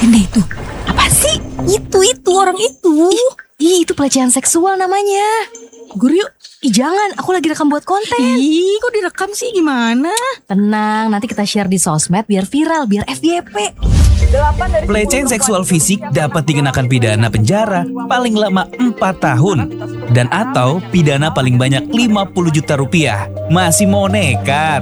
Liatin deh itu. Apa sih? Itu orang itu. Itu pelecehan seksual namanya. Guru yuk. Jangan, aku lagi rekam buat konten. Kok direkam sih, gimana? Tenang, nanti kita share di sosmed biar viral, biar FYP. Pelecehan seksual fisik dapat dikenakan pidana penjara paling lama 4 tahun dan atau pidana paling banyak 50 juta rupiah. Masih mau nekat?